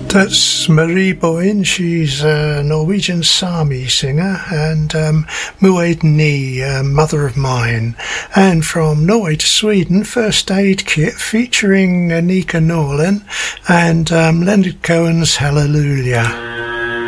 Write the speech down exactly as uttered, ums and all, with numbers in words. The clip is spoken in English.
That's Marie Boyne. She's a Norwegian Sami singer, and um, Muaid Ni, uh, Mother of Mine. And from Norway to Sweden, First Aid Kit featuring Anika Norlin and um, Leonard Cohen's Hallelujah.